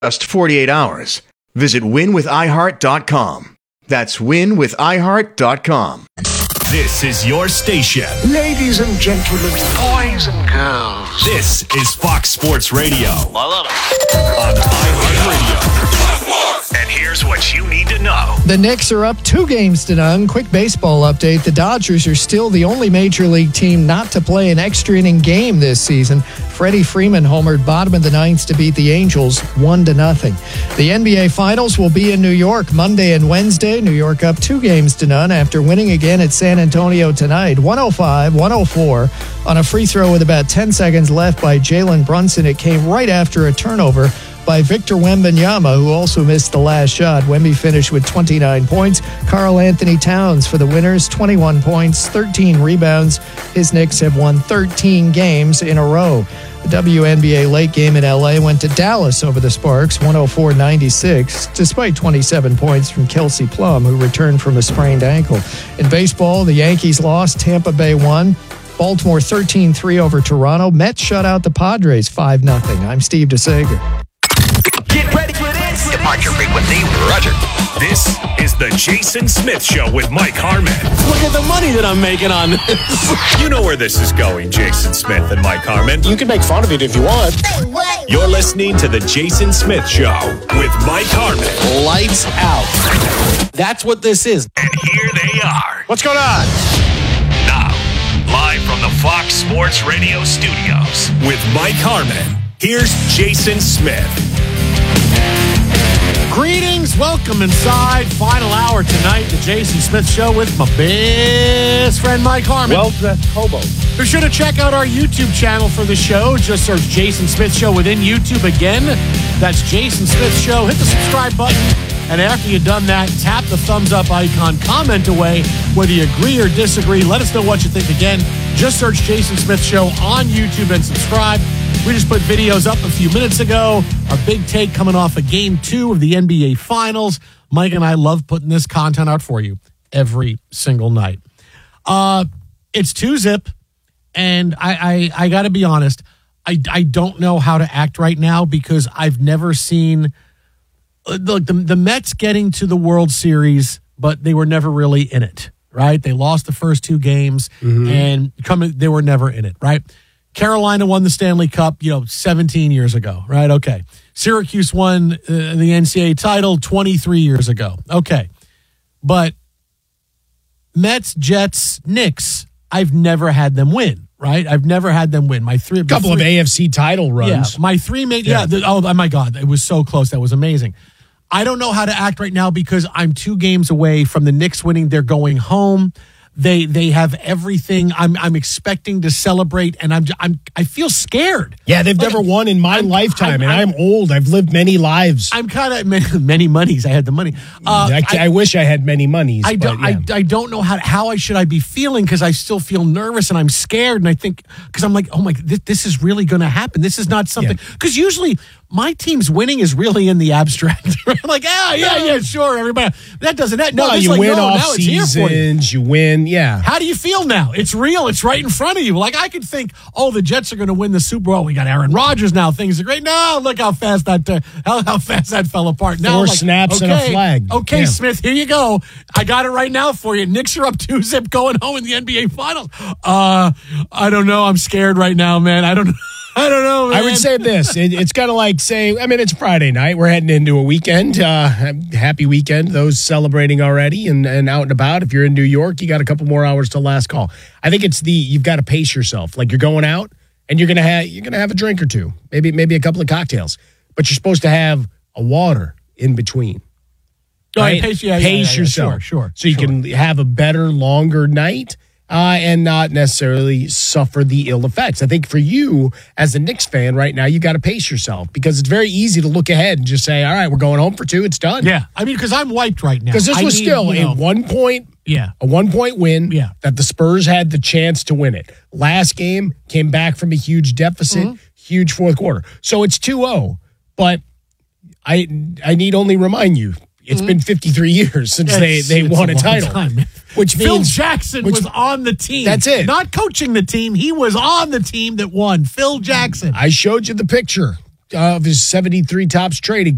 just 48 hours. Visit winwithiheart.com. That's winwithiheart.com. This is your station. Ladies and gentlemen, boys and girls. This is Fox Sports Radio. I love it. On iHeartRadio. And here's what you need to know. The Knicks are up 2 games to none. Quick baseball update. The Dodgers are still the only major league team not to play an extra inning game this season. Freddie Freeman homered bottom of the ninth to beat the Angels 1-0. The NBA Finals will be in New York Monday and Wednesday. New York up 2 games to none after winning again at San Antonio tonight. 105-104 on a free throw with about 10 seconds left by Jalen Brunson. It came right after a turnover by Victor Wembanyama, who also missed the last shot. Wemby finished with 29 points. Karl Anthony Towns for the winners, 21 points, 13 rebounds. His Knicks have won 13 games in a row. The WNBA late game in LA went to Dallas over the Sparks, 104-96, despite 27 points from Kelsey Plum, who returned from a sprained ankle. In baseball, the Yankees lost, Tampa Bay won. Baltimore 13-3 over Toronto. Mets shut out the Padres 5-0. I'm Steve DeSager. Get ready for this. Departure frequency, Roger. This is the Jason Smith Show with Mike Harmon. Look at the money that I'm making on this. You know where this is going, Jason Smith and Mike Harmon. You can make fun of it if you want. You're listening to the Jason Smith Show with Mike Harmon. Lights out. That's what this is. And here they are. What's going on? Now, live from the Fox Sports Radio studios with Mike Harmon. Here's Jason Smith. Greetings, welcome inside. Final hour tonight, the Jason Smith Show with my best friend Mike Harmon. Well-dressed hobo. Be sure to check out our YouTube channel for the show. Just search Jason Smith Show within YouTube again. That's Jason Smith Show. Hit the subscribe button. And after you've done that, tap the thumbs up icon, comment away whether you agree or disagree. Let us know what you think. Again, just search Jason Smith Show on YouTube and subscribe. We just put videos up a few minutes ago. Our big take coming off of Game 2 of the NBA Finals. Mike and I love putting this content out for you every single night. It's 2-zip, and I got to be honest, I don't know how to act right now because I've never seen the Mets getting to the World Series, but they were never really in it, right? They lost the first 2 games, and they were never in it, right? Carolina won the Stanley Cup, 17 years ago, right? Okay. Syracuse won the NCAA title 23 years ago. Okay. But Mets, Jets, Knicks, I've never had them win, right? I've never had them win. Couple of AFC title runs. Yeah, my 3 oh my God, it was so close. That was amazing. I don't know how to act right now because I'm 2 games away from the Knicks winning. They're going home. They have everything. I'm expecting to celebrate, and I feel scared. Yeah, they've never won in my lifetime, and I'm old. I've lived many lives. I'm kind of many monies. I had the money. I wish I had many monies. I don't know how I should be feeling because I still feel nervous and I'm scared, and I think because I'm like, oh my, this is really going to happen. This is not something because usually my team's winning is really in the abstract. Like, yeah, sure, everybody. That doesn't. You win off seasons. You win. Yeah. How do you feel now? It's real. It's right in front of you. Like I could think, the Jets are going to win the Super Bowl. We got Aaron Rodgers now. Things are great. No, look how fast how fast that fell apart. Now, 4 snaps and a flag. Okay, Smith, here you go. I got it right now for you. Knicks are up 2-zip going home in the NBA Finals. I don't know. I'm scared right now, man. I don't know, man. I would say this. It's kind of like it's Friday night. We're heading into a weekend. Happy weekend. Those celebrating already and out and about. If you're in New York, you got a couple more hours till last call. I think it's you've got to pace yourself. Like you're going out and you're gonna have a drink or two, maybe a couple of cocktails, but you're supposed to have a water in between. Right? Pace yourself. Sure. So you can have a better, longer night. And not necessarily suffer the ill effects. I think for you, as a Knicks fan right now, you got to pace yourself because it's very easy to look ahead and just say, all right, we're going home for 2. It's done. Yeah. I mean, because I'm wiped right now. Because this was still a 1 point. Yeah. A 1 point win that the Spurs had the chance to win it. Last game came back from a huge deficit, huge fourth quarter. So it's 2-0. But I need only remind you, it's been 53 years since they won a title. Which Phil means Jackson was on the team. That's it. Not coaching the team. He was on the team that won. Phil Jackson. I showed you the picture of his 73 Topps trading